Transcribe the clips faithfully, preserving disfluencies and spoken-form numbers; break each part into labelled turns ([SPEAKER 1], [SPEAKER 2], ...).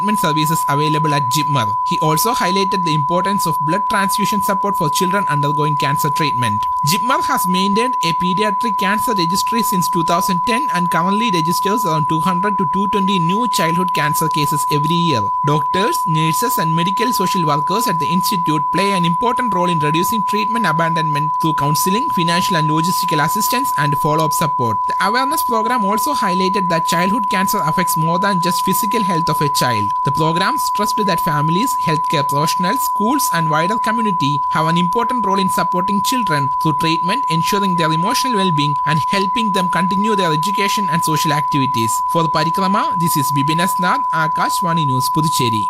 [SPEAKER 1] services available at Jipmar. He also highlighted the importance of blood transfusion support for children undergoing cancer treatment. Jipmar has maintained a pediatric cancer registry since two thousand ten and currently registers around two hundred to two hundred twenty new childhood cancer cases every year. Doctors, nurses and medical social workers at the institute play an important role in reducing treatment abandonment through counseling, financial and logistical assistance and follow-up support. The awareness program also highlighted that childhood cancer affects more than just physical health of a child. The program stressed that families, healthcare professionals, schools and wider community have an important role in supporting children through treatment, ensuring their emotional well-being and helping them continue their education and social activities. For Parikrama, this is Bibin Asnad, Akashvani News, Puducherry.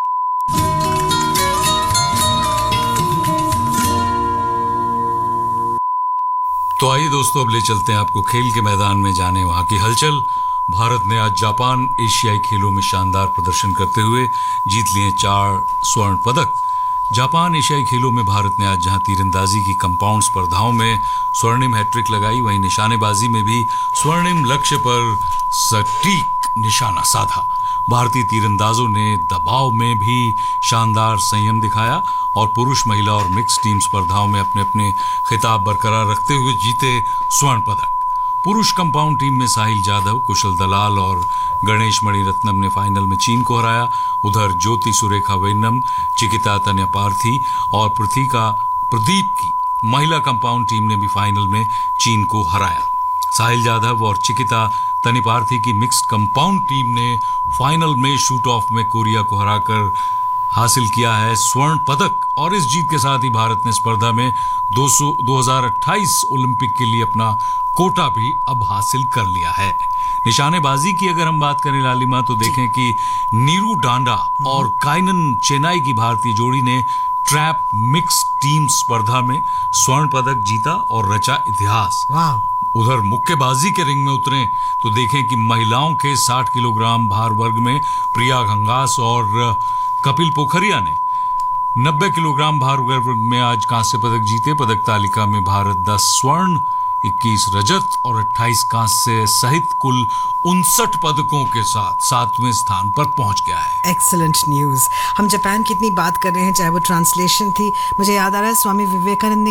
[SPEAKER 2] तो आइए दोस्तों, अब ले चलते हैं आपको खेल के मैदान में जाने वहां की हलचल। भारत ने आज जापान एशियाई खेलों में शानदार प्रदर्शन करते हुए जीत लिए चार स्वर्ण पदक। जापान एशियाई खेलों में भारत ने आज जहां तीरंदाजी की कंपाउंड स्पर्धाओं में स्वर्णिम हैट्रिक लगाई, वहीं निशानेबाजी में भी स्वर्णिम लक्ष्य पर सटीक निशाना साधा। भारतीय तीरंदाजों ने दबाव में भी शानदार संयम दिखाया और पुरुष, महिला और मिक्स टीम स्पर्धाओं में अपने अपने खिताब बरकरार रखते हुए जीते स्वर्ण पदक। पुरुष कंपाउंड टीम में साहिल जाधव, कुशल दलाल और गणेश मणिरत्नम ने फाइनल में चीन को हराया। उधर ज्योति सुरेखा वेन्नम, चिकिता तन्यपार्थी और प्रतीका प्रदीप की महिला कंपाउंड टीम ने भी फाइनल में चीन को हराया। साहिल जाधव और चिकिता तनिपार्थी की मिक्स्ड कंपाउंड टीम ने फाइनल में शूट ऑफ में कोरिया को हराकर हासिल किया है स्वर्ण पदक और इस जीत के साथ ही भारत ने स्पर्धा में दो हज़ार अट्ठाईस ओलंपिक के लिए अपना कोटा भी अब हासिल कर लिया है। निशानेबाजी की अगर हम बात करें लालिमा, तो देखें कि नीरू डांडा और काइनन चेन्नई की भारतीय जोड़ी ने ट्रैप मिक्स टीम स्पर्धा में स्वर्ण पदक जीता और रचा इतिहास। उधर मुक्केबाजी के रिंग में उतरे तो देखें कि महिलाओं के साठ किलोग्राम भार वर्ग में प्रिया घंगास और कपिल पोखरिया ने नब्बे किलोग्राम भार वर्ग में आज कांस्य पदक जीते। पदक तालिका में भारत दस स्वर्ण, इक्कीस रजत और अट्ठाईस कांस्य सहित कुल उनसठ पदकों के साथ सातवें स्थान पर पहुंच गया है।
[SPEAKER 3] Excellent news. हम जापान की इतनी बात कर रहे हैं, चाहे वो ट्रांसलेशन थी, मुझे याद आ रहा है स्वामी विवेकानंद ने